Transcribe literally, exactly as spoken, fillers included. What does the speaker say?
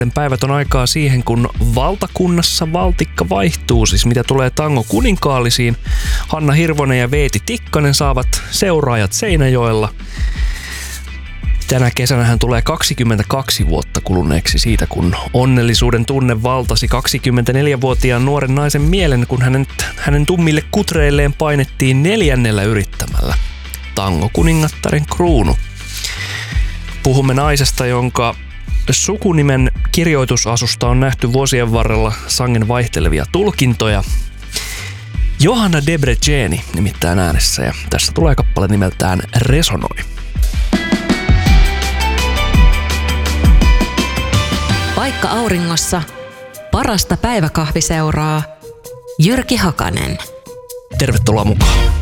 Päivät on aikaa siihen, kun valtakunnassa valtikka vaihtuu, siis mitä tulee tango kuninkaallisiin. Hanna Hirvonen ja Veeti Tikkanen saavat seuraajat Seinäjoella. Tänä kesänähän tulee kaksikymmentäkaksi vuotta kuluneeksi siitä, kun onnellisuuden tunne valtasi kaksikymmentäneljävuotiaan nuoren naisen mielen, kun hänen, hänen tummille kutreilleen painettiin neljännellä yrittämällä tango kuningattaren kruunu. Puhumme naisesta, jonka sukunimen kirjoitusasusta on nähty vuosien varrella sangen vaihtelevia tulkintoja. Johanna Debreceni nimittäin äänessä, ja tässä tulee kappale nimeltään Resonoi. Paikka auringossa, parasta päiväkahviseuraa, Jyrki Hakanen. Tervetuloa mukaan.